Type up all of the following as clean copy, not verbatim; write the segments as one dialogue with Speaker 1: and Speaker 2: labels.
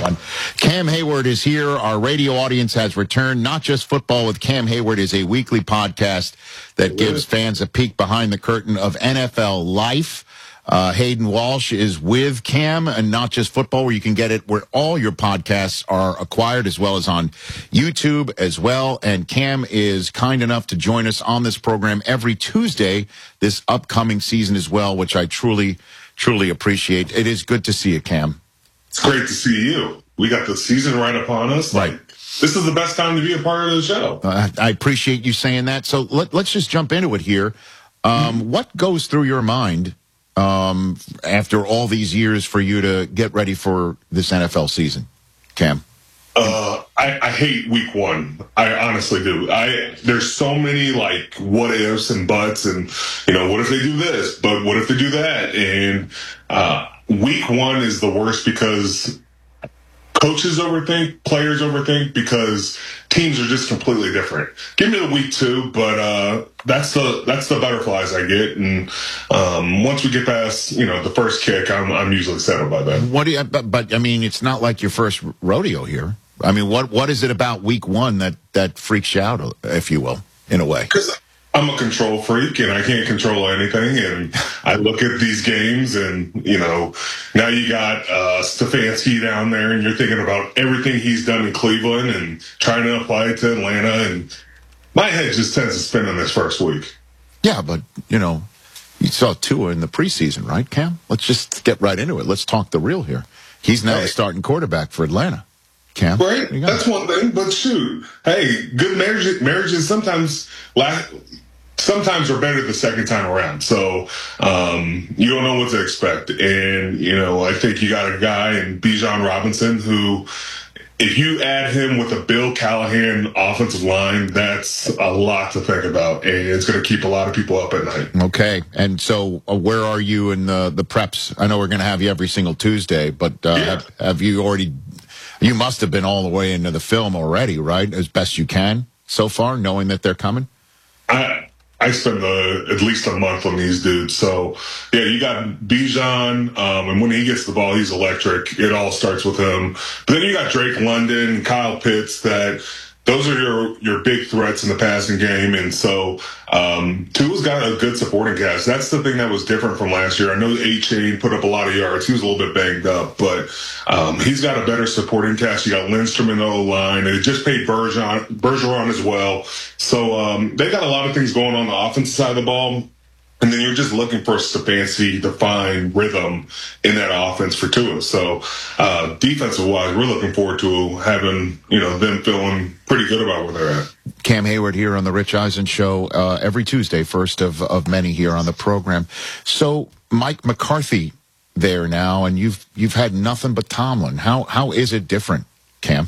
Speaker 1: one. Cam Hayward is here. Our radio audience has returned. Not Just Football with Cam Hayward is a weekly podcast that gives fans a peek behind the curtain of NFL life. Hayden Walsh is with Cam and Not Just Football, where you can get it where all your podcasts are acquired, as well as on YouTube as well. And Cam is kind enough to join us on this program every Tuesday this upcoming season as well, which I truly appreciate. It is good to see you, Cam.
Speaker 2: It's great to see you. We got the season right upon us.
Speaker 1: Right.
Speaker 2: This is the best time to be a part of the show.
Speaker 1: I appreciate you saying that. So let's just jump into it here. What goes through your mind after all these years for you to get ready for this NFL season, Cam?
Speaker 2: I hate week one. I honestly do. There's so many like what ifs and buts and, what if they do this, but what if they do that? And, week one is the worst because coaches overthink, players overthink, because teams are just completely different. Give me the week two, but that's the butterflies I get, and once we get past the first kick, I'm usually settled by then.
Speaker 1: But I mean, it's not like your first rodeo here. I mean, what is it about week one that freaks you out, if you will, in a way?
Speaker 2: Because I'm a control freak and I can't control anything. And I look at these games and, now you got Stefanski down there and you're thinking about everything he's done in Cleveland and trying to apply it to Atlanta. And my head just tends to spin in this first week.
Speaker 1: Yeah, but, you saw Tua in the preseason, right, Cam? Let's just get right into it. Let's talk the real here. He's now the starting quarterback for Atlanta. Cam?
Speaker 2: Right? That's one thing, but shoot. Hey, good marriages sometimes are better the second time around. So you don't know what to expect. And, I think you got a guy in Bijan Robinson who, if you add him with a Bill Callahan offensive line, that's a lot to think about. And it's going to keep a lot of people up at night.
Speaker 1: Okay. And so where are you in the preps? I know we're going to have you every single Tuesday, but have you already... You must have been all the way into the film already, right? As best you can so far, knowing that they're coming?
Speaker 2: I spend at least a month on these dudes. So, yeah, you got Bijan, and when he gets the ball, he's electric. It all starts with him. But then you got Drake London, Kyle Pitts, those are your big threats in the passing game. And so Tua's got a good supporting cast. That's the thing that was different from last year. I know A-Chain put up a lot of yards. He was a little bit banged up, but he's got a better supporting cast. You got Lindstrom in the O-line. They just paid Bergeron as well. So they got a lot of things going on the offensive side of the ball. And then you're just looking for Stefanski to find rhythm in that offense for Tua. So defensive-wise, we're looking forward to having them feeling pretty good about where they're at.
Speaker 1: Cam Hayward here on the Rich Eisen Show every Tuesday, first of many here on the program. So Mike McCarthy there now, and you've had nothing but Tomlin. How is it different, Cam?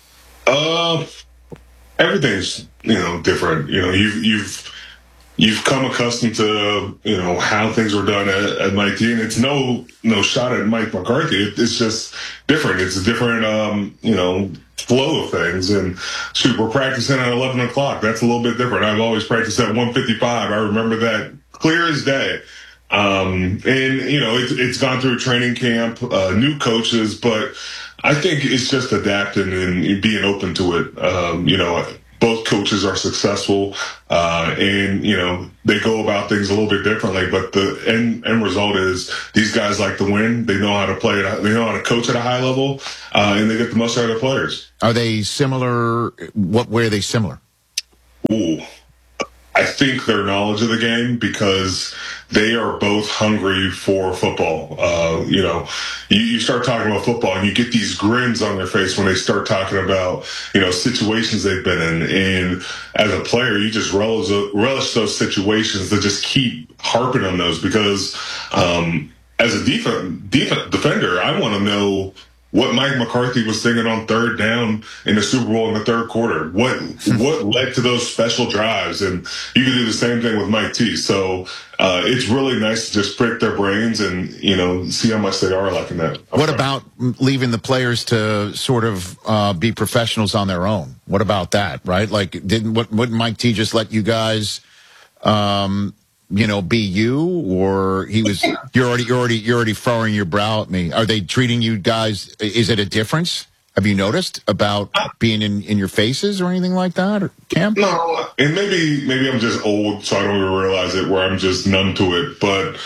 Speaker 2: Everything's different. You've come accustomed to, how things were done at Mike T, and it's no shot at Mike McCarthy. It's just different. It's a different, flow of things. And shoot, we're practicing at 11 o'clock. That's a little bit different. I've always practiced at 1:55. I remember that clear as day. And, it's gone through training camp, new coaches, but I think it's just adapting and being open to it. Both coaches are successful, and, they go about things a little bit differently, but the end result is these guys like to win. They know how to play it. They know how to coach at a high level, and they get the most out of their players.
Speaker 1: Are they similar? Where are they similar?
Speaker 2: Ooh. I think their knowledge of the game, because they are both hungry for football. You start talking about football and you get these grins on their face when they start talking about, situations they've been in. And as a player, you just relish those situations to just keep harping on those, because as a defender, I want to know what Mike McCarthy was thinking on third down in the Super Bowl in the third quarter. What led to those special drives? And you can do the same thing with Mike T. So it's really nice to just prick their brains and, see how much they are liking that.
Speaker 1: What about leaving the players to sort of be professionals on their own? What about that, right? Like, wouldn't Mike T just let you guys be you, or you're already furrowing your brow at me? Are they treating you guys? Is it a difference? Have you noticed about being in your faces or anything like that, or Cam?
Speaker 2: No, and maybe I'm just old, so I don't even realize it, where I'm just numb to it. But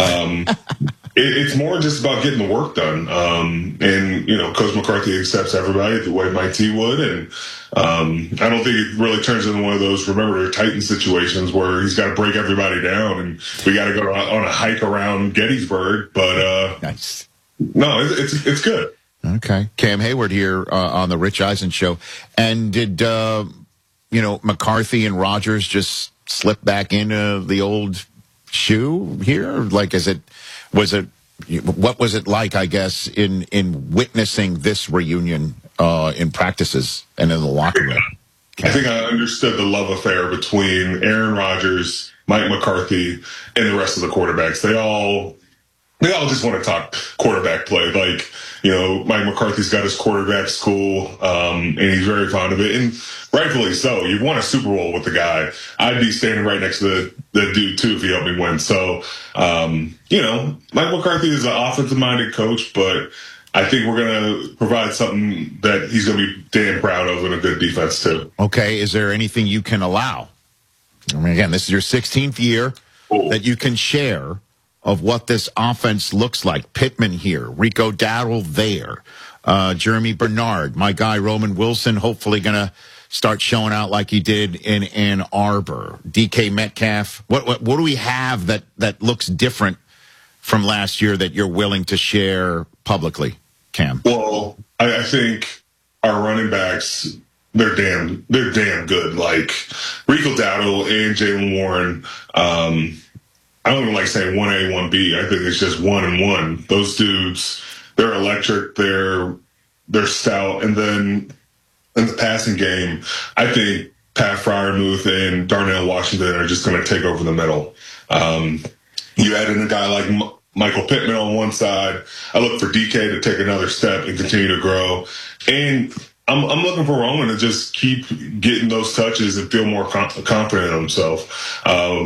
Speaker 2: it's more just about getting the work done. And Coach McCarthy accepts everybody the way Mike T would, and I don't think it really turns into one of those remember Titan situations where he's got to break everybody down and we got to go on a hike around Gettysburg. But
Speaker 1: nice.
Speaker 2: No, it's good.
Speaker 1: Okay. Cam Hayward here on the Rich Eisen Show. And did, McCarthy and Rodgers just slip back into the old shoe here? Like, what was it like, I guess, in witnessing this reunion in practices and in the locker room?
Speaker 2: I think I understood the love affair between Aaron Rodgers, Mike McCarthy, and the rest of the quarterbacks. They all just want to talk quarterback play. Like, Mike McCarthy's got his quarterback school, and he's very fond of it. And rightfully so. You won a Super Bowl with the guy. I'd be standing right next to the dude, too, if he helped me win. So, Mike McCarthy is an offensive-minded coach, but I think we're going to provide something that he's going to be damn proud of, and a good defense, too.
Speaker 1: Okay. Is there anything you can allow? I mean, again, this is your 16th year that you can share of what this offense looks like. Pittman here, Rico Dowdle there, Jeremy Bernard, my guy Roman Wilson, hopefully going to start showing out like he did in Ann Arbor. DK Metcalf. What do we have that looks different from last year that you're willing to share publicly, Cam?
Speaker 2: Well, I think our running backs, they're damn good. Like Rico Dowdle and Jaylen Warren. I don't even like saying 1A, 1B. I think it's just 1 and 1. Those dudes, they're electric. They're stout. And then in the passing game, I think Pat Freiermuth and Darnell Washington are just going to take over the middle. You add in a guy like Michael Pittman on one side. I look for DK to take another step and continue to grow. And I'm looking for Roman to just keep getting those touches and feel more confident in himself.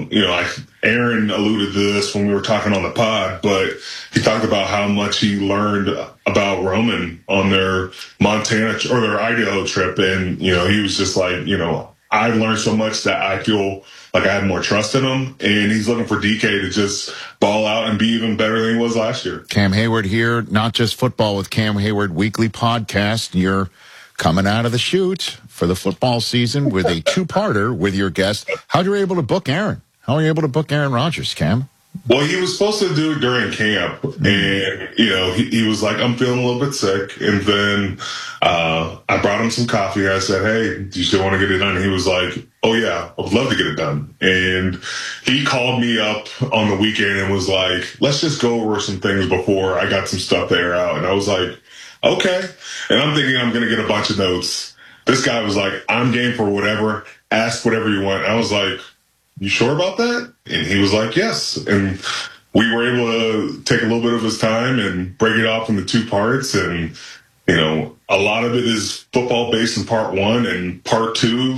Speaker 2: Aaron alluded to this when we were talking on the pod, but he talked about how much he learned about Roman on their Montana or their Idaho trip. And, he was just like, I've learned so much that I feel like I have more trust in him. And he's looking for DK to just ball out and be even better than he was last year.
Speaker 1: Cam Hayward here, Not Just Football with Cam Hayward weekly podcast. You're coming out of the chute for the football season with a two-parter with your guest. How are you able to book Aaron? How are you able to book Aaron Rodgers, Cam?
Speaker 2: Well, he was supposed to do it during camp, and, he was like, I'm feeling a little bit sick. And then I brought him some coffee. I said, hey, do you still want to get it done? And he was like, oh, yeah, I would love to get it done. And he called me up on the weekend and was like, let's just go over some things before I got some stuff to air out. And I was like, okay. And I'm thinking I'm going to get a bunch of notes. This guy was like, I'm game for whatever. Ask whatever you want. I was like, you sure about that? And he was like, yes. And we were able to take a little bit of his time and break it off into two parts. And, a lot of it is football based in part one, and part two,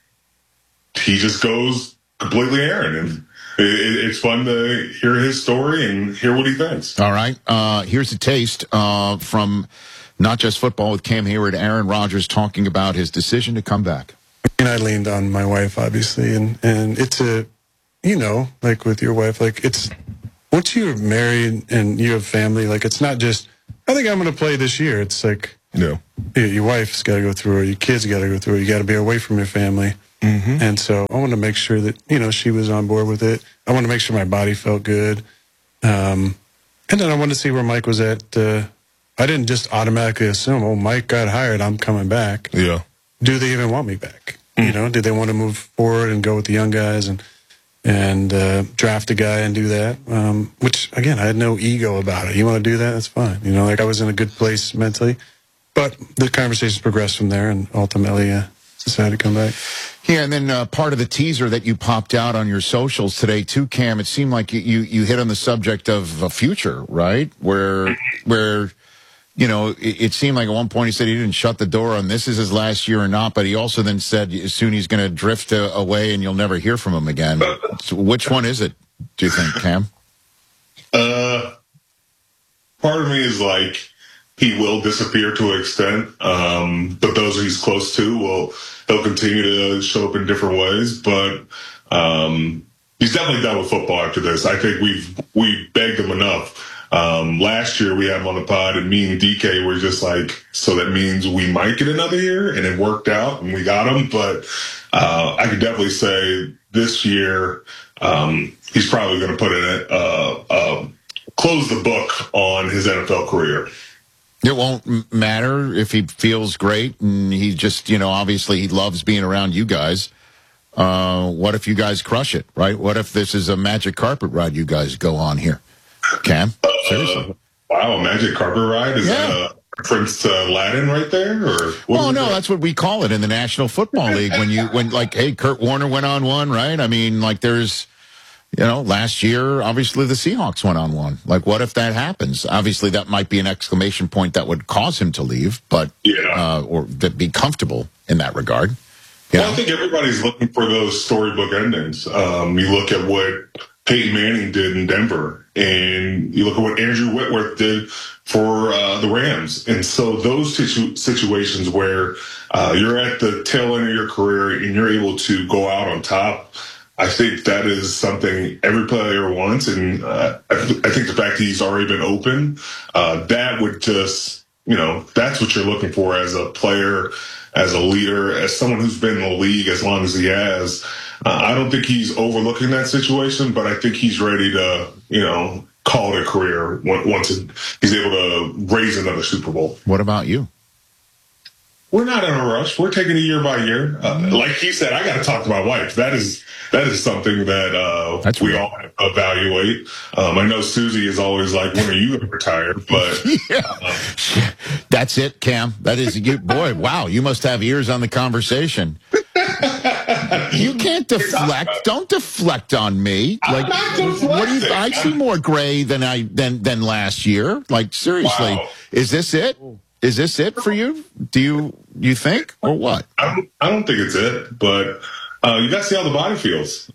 Speaker 2: he just goes completely Aaron. And it's fun to hear his story and hear what he thinks.
Speaker 1: All right. Here's a taste from Not Just Football with Cam Hayward, Aaron Rodgers talking about his decision to come back.
Speaker 3: And I leaned on my wife, obviously, and it's like with your wife, like it's, once you're married and you have family, like it's not just, I think I'm going to play this year. It's like, your wife's got to go through it, your kids got to go through it, you got to be away from your family. Mm-hmm. And so I want to make sure that, she was on board with it. I want to make sure my body felt good. And then I wanted to see where Mike was at. I didn't just automatically assume, Mike got hired, I'm coming back.
Speaker 2: Yeah.
Speaker 3: Do they even want me back? Did they want to move forward and go with the young guys and draft a guy and do that? Which, again, I had no ego about it. You want to do that? That's fine. I was in a good place mentally. But the conversations progressed from there, and ultimately decided to come back.
Speaker 1: Yeah, and then part of the teaser that you popped out on your socials today, too, Cam, it seemed like you hit on the subject of a future, right? Where it seemed like at one point he said he didn't shut the door on this is his last year or not, but he also then said soon he's going to drift away and you'll never hear from him again. So which one is it? do you think, Cam?
Speaker 2: Part of me is like, he will disappear to an extent, but those he's close to he'll continue to show up in different ways. But he's definitely done with football after this. I think we begged him enough. Last year we had him on the pod, and me and DK were just like, so that means we might get another year, and it worked out, and we got him. But I could definitely say this year he's probably going to put in close the book on his NFL career.
Speaker 1: It won't matter if he feels great and he just, obviously he loves being around you guys. What if you guys crush it, right? What if this is a magic carpet ride you guys go on here? Cam? Seriously?
Speaker 2: Wow, a magic carpet ride? Is that a reference to Latin right there? Or
Speaker 1: well, no, that's what we call it in the National Football League. When hey, Kurt Warner went on one, right? I mean, like there's... last year, obviously, the Seahawks went on one. Like, what if that happens? Obviously, that might be an exclamation point that would cause him to leave, but or be comfortable in that regard.
Speaker 2: Well, I think everybody's looking for those storybook endings. You look at what Peyton Manning did in Denver, and you look at what Andrew Whitworth did for the Rams. And so those situations where you're at the tail end of your career and you're able to go out on top, I think that is something every player wants, and I think the fact that he's already been open, that would just, that's what you're looking for as a player, as a leader, as someone who's been in the league as long as he has. I don't think he's overlooking that situation, but I think he's ready to, call it a career once he's able to raise another Super Bowl.
Speaker 1: What about you?
Speaker 2: We're not in a rush. We're taking it year by year. Like he said, I got to talk to my wife. That is something that we all evaluate. I know Susie is always like, when are you going to retire? But
Speaker 1: that's it, Cam. That is you, boy. Wow, you must have ears on the conversation. You can't deflect. Don't deflect on me.
Speaker 2: Like, what do you?
Speaker 1: I see more gray than last year. Like seriously, Is this it? Is this it for you? Do you think, or what?
Speaker 2: I don't think it's it, but you got to see how the body feels.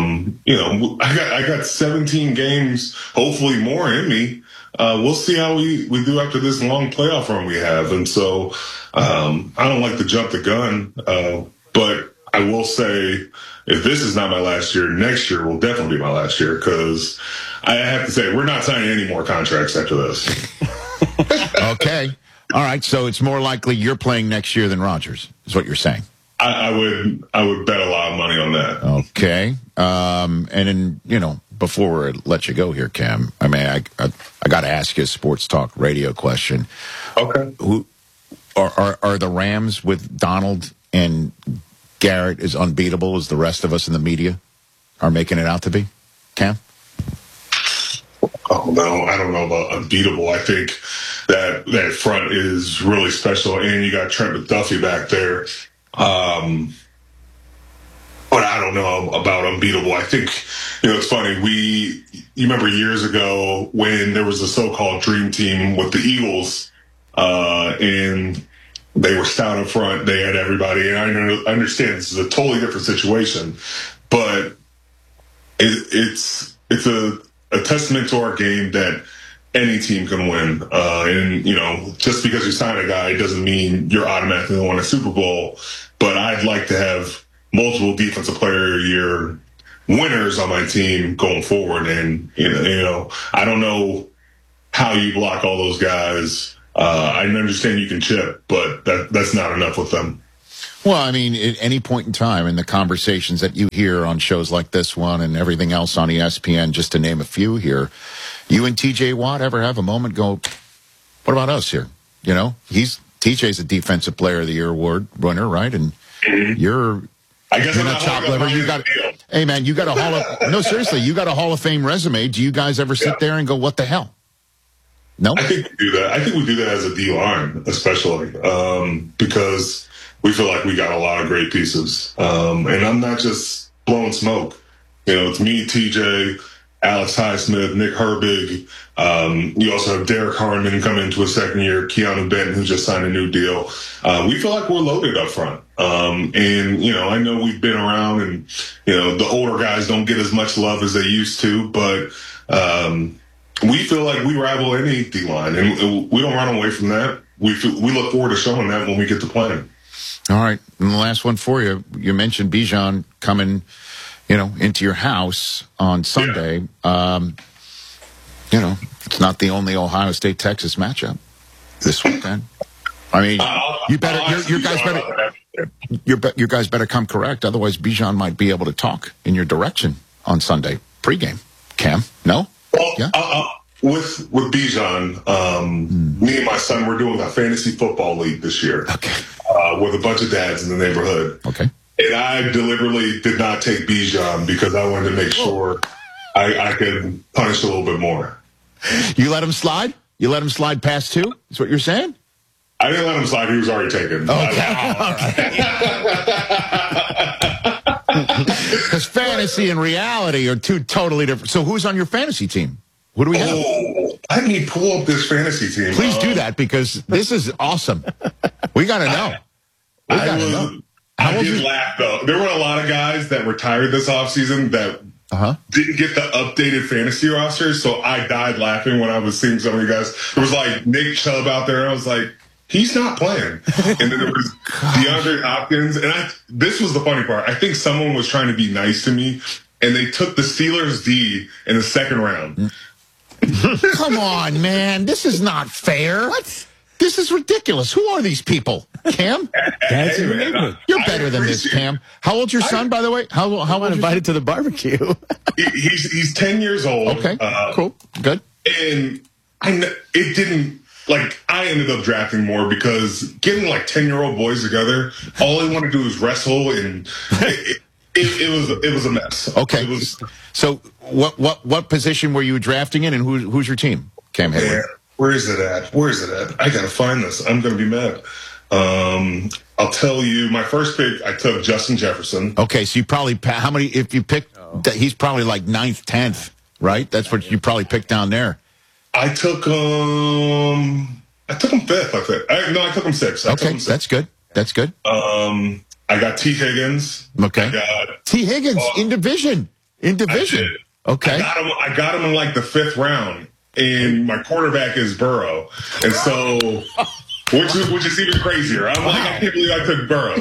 Speaker 2: I got 17 games, hopefully more in me. We'll see how we do after this long playoff run we have. And so I don't like to jump the gun, but I will say if this is not my last year, next year will definitely be my last year, because I have to say we're not signing any more contracts after this.
Speaker 1: Okay. All right, so it's more likely you're playing next year than Rodgers, is what you're saying.
Speaker 2: I would bet a lot of money on that.
Speaker 1: Okay. And then, before I let you go here, Cam, I mean, I got to ask you a sports talk radio question.
Speaker 2: Okay.
Speaker 1: Who are the Rams with Donald and Garrett as unbeatable as the rest of us in the media are making it out to be? Cam?
Speaker 2: Oh, no, I don't know about unbeatable. I think that front is really special, and you got Trent McDuffie back there. But I don't know about unbeatable. I think, it's funny. You remember years ago when there was a so-called dream team with the Eagles, and they were stout up front. They had everybody, and I understand this is a totally different situation, but it's a testament to our game that any team can win. And just because you sign a guy doesn't mean you're automatically going to win a Super Bowl. But I'd like to have multiple Defensive Player of the Year winners on my team going forward. And, I don't know how you block all those guys. I understand you can chip, but that's not enough with them.
Speaker 1: Well, I mean, at any point in time in the conversations that you hear on shows like this one and everything else on ESPN, just to name a few here, you and TJ Watt ever have a moment go, what about us here? TJ's a Defensive Player of the Year award winner, right? And you're
Speaker 2: I guess
Speaker 1: a chop liver. Hey man, you got you got a Hall of Fame resume. Do you guys ever sit there and go, what the hell? No?
Speaker 2: I think we do that. I think we do that as a D-line, especially, because we feel like we got a lot of great pieces. And I'm not just blowing smoke. It's me, TJ, Alex Highsmith, Nick Herbig. You also have Derek Harmon coming into his second year, Keanu Benton, who just signed a new deal. We feel like we're loaded up front. And, you know, I know we've been around and, you know, the older guys don't get as much love as they used to, but we feel like we rival any D-line, and we don't run away from that. We look forward to showing that when we get to playing.
Speaker 1: All right. And the last one for you. You mentioned Bijan coming, you know, into your house on Sunday. Yeah. You know, it's not the only Ohio State-Texas matchup this weekend. I mean, you guys better come correct. Otherwise, Bijan might be able to talk in your direction on Sunday pregame. Cam, no?
Speaker 2: Well, yeah. With Bijan, me and my son, we're doing a fantasy football league this year.
Speaker 1: Okay.
Speaker 2: With a bunch of dads in the neighborhood.
Speaker 1: Okay.
Speaker 2: And I deliberately did not take Bijan because I wanted to make sure I could punish a little bit more.
Speaker 1: You let him slide? You let him slide past 2? Is what you're saying?
Speaker 2: I didn't let him slide. He was already taken.
Speaker 1: Okay. Because fantasy and reality are two totally different. So who's on your fantasy team? Who do we have?
Speaker 2: Let me pull up this fantasy team.
Speaker 1: Please do that because this is awesome. We got to know.
Speaker 2: I did laugh, though. There were a lot of guys that retired this offseason that didn't get the updated fantasy roster, so I died laughing when I was seeing some of you guys. There was like Nick Chubb out there. I was like, he's not playing. And then there was DeAndre Hopkins. And this was the funny part. I think someone was trying to be nice to me, and they took the Steelers D in the second round.
Speaker 1: Come on, man. This is not fair. What? This is ridiculous. Who are these people? Cam? You're better than this, Cam. How old's your son, by the way? How old?
Speaker 4: Invited to the barbecue.
Speaker 2: He's 10 years old.
Speaker 1: Okay, cool, good.
Speaker 2: And it didn't, like, I ended up drafting more because getting like 10-year-old boys together, all they want to do is wrestle, and it was a mess.
Speaker 1: Okay. So what position were you drafting in, and who's your team, Cam Hayward?
Speaker 2: Where is it at? I gotta find this. I'm gonna be mad. I'll tell you, my first pick, I took Justin Jefferson.
Speaker 1: Okay, so you probably, how many, if you picked, he's probably like 9th, 10th, right? That's what you probably picked down there.
Speaker 2: I took him 5th, I think. I took him 6th.
Speaker 1: Okay, that's good. That's good.
Speaker 2: I got T. Higgins.
Speaker 1: Okay. T. Higgins in division. Okay.
Speaker 2: I got him in like the 5th round. And my quarterback is Burrow. And so, which is even crazier. I'm like, I can't believe I took Burrow.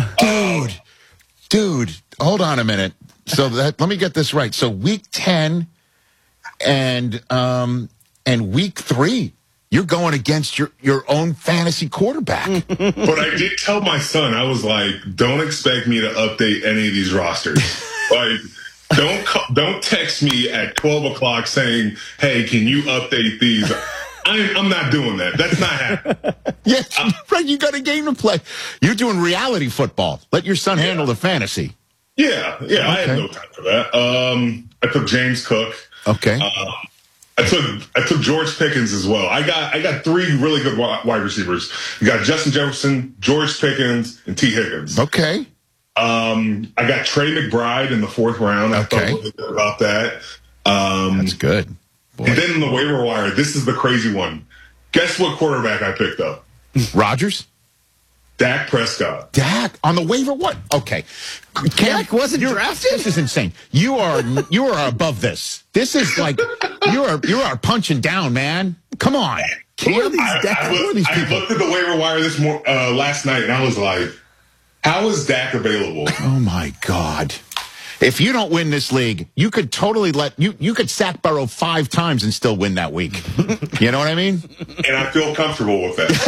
Speaker 1: Dude, hold on a minute. So let me get this right. So week 10 and week 3, you're going against your own fantasy quarterback.
Speaker 2: But I did tell my son, I was like, don't expect me to update any of these rosters. Like, don't text me at 12 o'clock saying, hey, can you update these? I'm not doing that. That's not happening.
Speaker 1: Yes, right. You got a game to play. You're doing reality football. Let your son handle the fantasy.
Speaker 2: Yeah. Okay. I had no time for that. I took James Cook.
Speaker 1: Okay.
Speaker 2: I took George Pickens as well. I got 3 really good wide receivers. You got Justin Jefferson, George Pickens, and T. Higgins.
Speaker 1: Okay.
Speaker 2: I got Trey McBride in the 4th round. I felt really good about that.
Speaker 1: That's good. Boy.
Speaker 2: And then in the waiver wire, this is the crazy one. Guess what quarterback I picked up?
Speaker 1: Rodgers?
Speaker 2: Dak Prescott.
Speaker 1: Dak on the waiver? What? Okay.
Speaker 4: Dak wasn't drafted?
Speaker 1: This is insane. You are above this. This is like you are punching down, man. Come on.
Speaker 2: I looked at the waiver wire last night, and I was like, how is Dak available?
Speaker 1: Oh my God. If you don't win this league, you could totally you could sack Burrow 5 times and still win that week. You know what I mean?
Speaker 2: And I feel comfortable with that.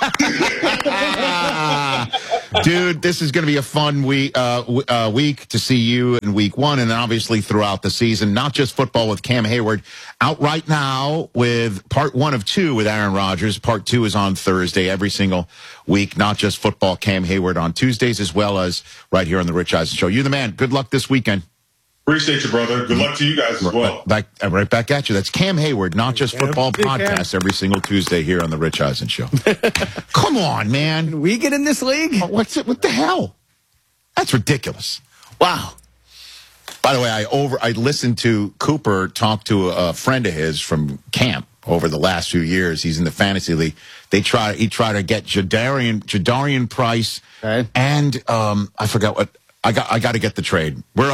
Speaker 1: Dude, this is going to be a fun week to see you in week 1 and obviously throughout the season. Not just football with Cam Hayward out right now with part 1 of 2 with Aaron Rodgers. Part 2 is on Thursday every single week. Not just football, Cam Hayward on Tuesdays as well as right here on the Rich Eisen Show. You the man. Good luck this weekend.
Speaker 2: Appreciate you, brother. Good luck to you guys as well.
Speaker 1: Right back at you. That's Cam Hayward, Not Just Football podcast every single Tuesday here on the Rich Eisen Show. Come on, man.
Speaker 4: Can we get in this league?
Speaker 1: What the hell? That's ridiculous.
Speaker 4: Wow.
Speaker 1: By the way, I listened to Cooper talk to a friend of his from camp over the last few years. He's in the fantasy league. He tried to get Jadarian Price,
Speaker 4: Okay.
Speaker 1: and I forgot what I got to get the trade. We're